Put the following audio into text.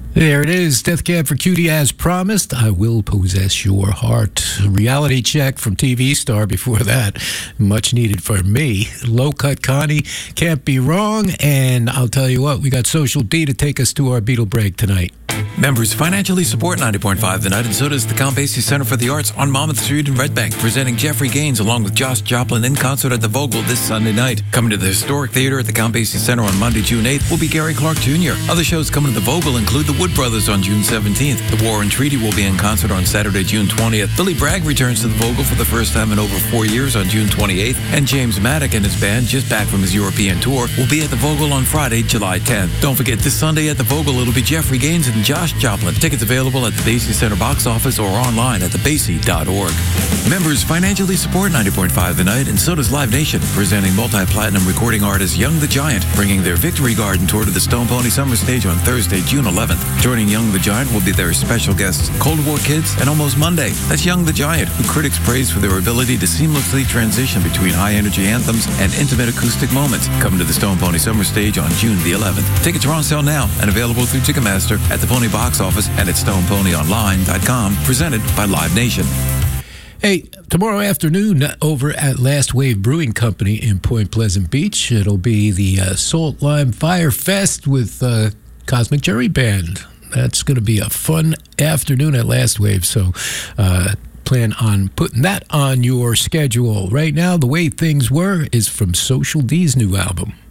There it is, Death Cab for Cutie as promised. I Will Possess Your Heart. Reality check from TV star before that. Much needed for me. Low Cut Connie, Can't Be Wrong. And I'll tell you what, we got Social D to take us to our Beatle break tonight. Members financially support 90.5 The Night, and so does the Count Basie Center for the Arts on Monmouth Street in Red Bank, presenting Jeffrey Gaines along with Josh Joplin in concert at the Vogel this Sunday night. Coming to the Historic Theater at the Count Basie Center on Monday, June 8th will be Gary Clark Jr. Other shows coming to the Vogel include the Wood Brothers on June 17th. The War and Treaty will be in concert on Saturday, June 20th. Billy Bragg returns to the Vogel for the first time in over 4 years on June 28th, and James Maddock and his band, just back from his European tour, will be at the Vogel on Friday, July 10th. Don't forget, this Sunday at the Vogel, it'll be Jeffrey Gaines and Josh Joplin. Tickets available at the Basie Center box office or online at thebasie.org. Members financially support 90.5 The Night, and so does Live Nation, presenting multi-platinum recording artist Young the Giant, bringing their Victory Garden tour to the Stone Pony Summer Stage on Thursday, June 11th. Joining Young the Giant will be their special guests, Cold War Kids and Almost Monday. That's Young the Giant, who critics praise for their ability to seamlessly transition between high-energy anthems and intimate acoustic moments. Coming to the Stone Pony Summer Stage on June the 11th. Tickets are on sale now and available through Ticketmaster, at the Pony box office, and at StonePonyOnline.com, presented by Live Nation. Hey, tomorrow afternoon over at Last Wave Brewing Company in Point Pleasant Beach, it'll be the Salt Lime Fire Fest with Cosmic Cherry Band. That's going to be a fun afternoon at Last Wave, so plan on putting that on your schedule. Right now, The Way Things Were is from Social D's new album.